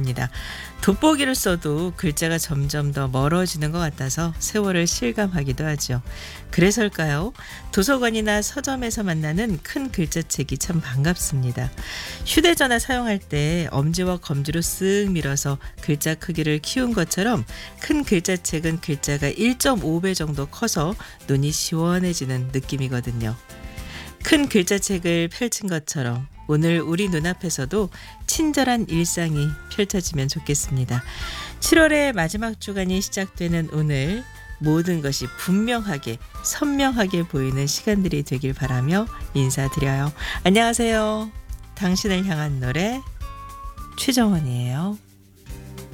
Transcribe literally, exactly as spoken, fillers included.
같습니다. 돋보기를 써도 글자가 점점 더 멀어지는 것 같아서 세월을 실감하기도 하죠. 그래서일까요? 도서관이나 서점에서 만나는 큰 글자책이 참 반갑습니다. 휴대전화 사용할 때 엄지와 검지로 쓱 밀어서 글자 크기를 키운 것처럼 큰 글자책은 글자가 일 점 오 배 정도 커서 눈이 시원해지는 느낌이거든요. 큰 글자책을 펼친 것처럼 오늘 우리 눈앞에서도 친절한 일상이 펼쳐지면 좋겠습니다. 칠월의 마지막 주간이 시작되는 오늘 모든 것이 분명하게 선명하게 보이는 시간들이 되길 바라며 인사드려요. 안녕하세요. 당신을 향한 노래 최정원이에요.